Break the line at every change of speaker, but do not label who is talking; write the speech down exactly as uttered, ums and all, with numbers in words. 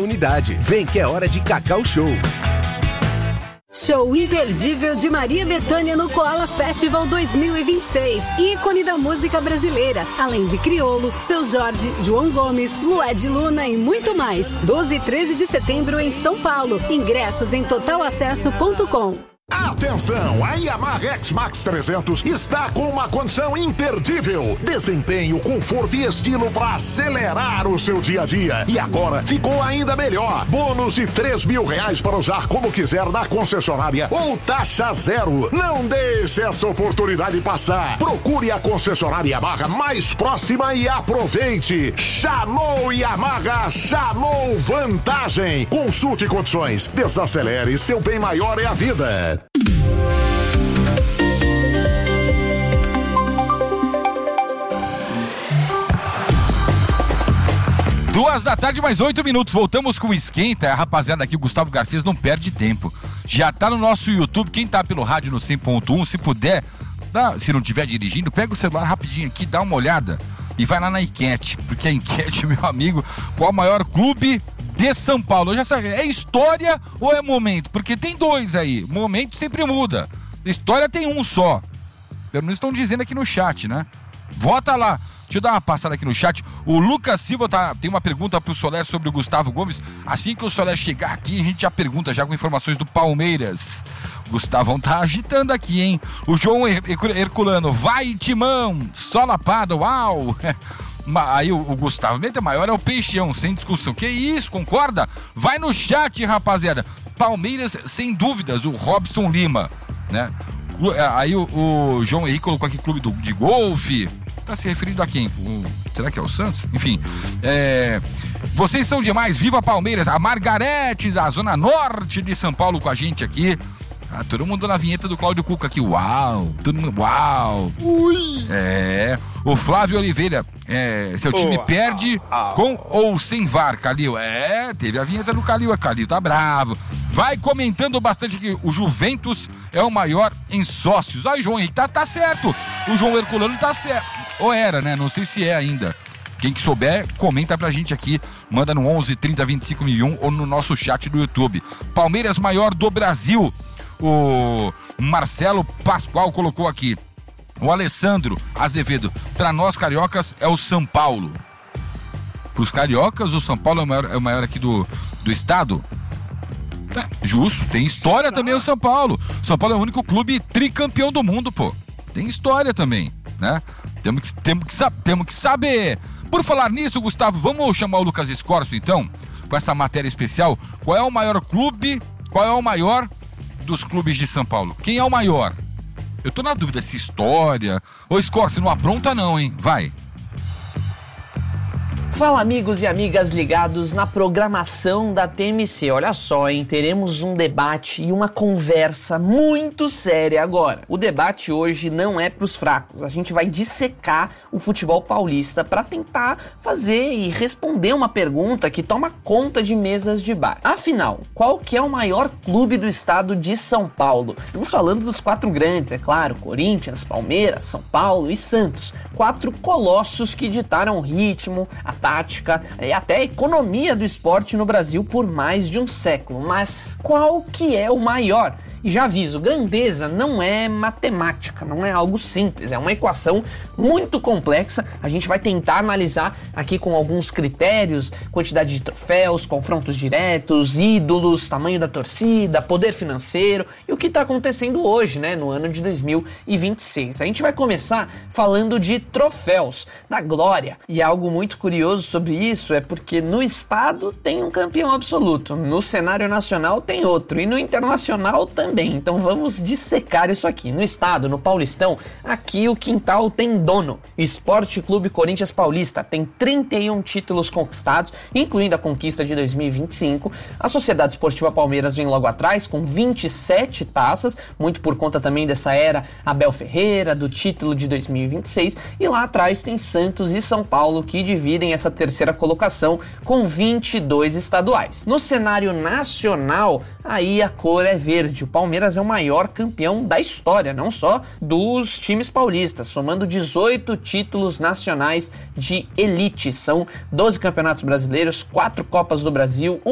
unidade. Vem que é hora de Cacau Show.
Show imperdível de Maria Bethânia no Koala Festival dois mil e vinte e seis. Ícone da música brasileira. Além de Criolo, Seu Jorge, João Gomes, Lued Luna e muito mais. doze e treze de setembro em São Paulo. Ingressos em total acesso ponto com.
Atenção, a Yamaha X-Max trezentos está com uma condição imperdível. Desempenho, conforto e estilo para acelerar o seu dia a dia. E agora ficou ainda melhor. Bônus de três mil reais para usar como quiser na concessionária ou taxa zero. Não deixe essa oportunidade passar. Procure a concessionária Yamaha mais próxima e aproveite. Chamou Yamaha, chamou vantagem. Consulte condições. Desacelere, seu bem maior é a vida.
Duas da tarde, mais oito minutos. Voltamos com o Esquenta. A rapaziada aqui, o Gustavo Garcês, não perde tempo. Já tá no nosso YouTube. Quem tá pelo rádio no cem ponto um, se puder, tá, se não estiver dirigindo, pega o celular rapidinho aqui, dá uma olhada e vai lá na enquete. Porque a enquete, meu amigo, qual o maior clube de São Paulo? Eu já sei, é história ou é momento? Porque tem dois aí. Momento sempre muda. História tem um só. Pelo menos estão dizendo aqui no chat, né? Vota lá. Deixa eu dar uma passada aqui no chat. O Lucas Silva tá, tem uma pergunta pro Solé sobre o Gustavo Gomes. Assim que o Solé chegar aqui, a gente já pergunta, já com informações do Palmeiras. O Gustavão tá agitando aqui, hein? O João Herculano, vai Timão, só lapada, uau! Aí o, o Gustavo, meta maior é o Peixão, sem discussão. Que isso, concorda? Vai no chat, rapaziada. Palmeiras, sem dúvidas, o Robson Lima, né? Aí o, o João Henrique colocou aqui clube do, de golfe. Tá se referindo a quem? O, será que é o Santos? Enfim, é, vocês são demais, viva Palmeiras. A Margarete, da Zona Norte de São Paulo, com a gente aqui. Ah, todo mundo na vinheta do Cláudio Cuca aqui, uau, todo mundo, uau. Ui. É, o Flávio Oliveira, é, seu time oh, perde ah, ah, com ou sem V A R, Calil? É, teve a vinheta do Calil, a Calil tá bravo. Vai comentando bastante aqui, o Juventus é o maior em sócios. Aí, João Henrique, tá, tá certo, o João Herculano tá certo, ou era, né, não sei se é ainda. Quem que souber, comenta pra gente aqui, manda no onze, trinta, vinte e cinco mil e um ou no nosso chat do YouTube. Palmeiras maior do Brasil. O Marcelo Pascoal colocou aqui. O Alessandro Azevedo, para nós cariocas é o São Paulo. Para os cariocas, o São Paulo é o maior, é o maior aqui do, do estado? É, justo, tem história também o São Paulo. São Paulo é o único clube tricampeão do mundo, pô. Tem história também, né? Temos que, temos que, temos que saber. Por falar nisso, Gustavo, vamos chamar o Lucas Escorso então, com essa matéria especial. Qual é o maior clube, qual é o maior dos clubes de São Paulo? Quem é o maior? Eu tô na dúvida se história... Ô, Scorsi, não apronta não, hein? Vai.
Fala, amigos e amigas ligados na programação da T M C. Olha só, hein? Teremos um debate e uma conversa muito séria agora. O debate hoje não é pros fracos. A gente vai dissecar o futebol paulista para tentar fazer e responder uma pergunta que toma conta de mesas de bar. Afinal, qual que é o maior clube do estado de São Paulo? Estamos falando dos quatro grandes, é claro. Corinthians, Palmeiras, São Paulo e Santos. Quatro colossos que ditaram o ritmo, a tática e até a economia do esporte no Brasil por mais de um século. Mas qual que é o maior? E já aviso, grandeza não é matemática, não é algo simples, é uma equação muito complexa. A gente vai tentar analisar aqui com alguns critérios: quantidade de troféus, confrontos diretos, ídolos, tamanho da torcida, poder financeiro e o que está acontecendo hoje, né, no ano de dois mil e vinte e seis. A gente vai começar falando de troféus, da glória. E algo muito curioso sobre isso é porque no estado tem um campeão absoluto, no cenário nacional tem outro e no internacional também. Então vamos dissecar isso aqui. No estado, no Paulistão, aqui o quintal tem dono. Esporte Clube Corinthians Paulista tem trinta e um títulos conquistados, incluindo a conquista de dois mil e vinte e cinco. A Sociedade Esportiva Palmeiras vem logo atrás com vinte e sete taças, muito por conta também dessa era Abel Ferreira, do título de dois mil e vinte e seis. E lá atrás tem Santos e São Paulo, que dividem essa terceira colocação com vinte e dois estaduais. No cenário nacional, aí a cor é verde. O Palmeiras é o maior campeão da história, não só dos times paulistas, somando dezoito títulos nacionais de elite. São doze campeonatos brasileiros, quatro Copas do Brasil,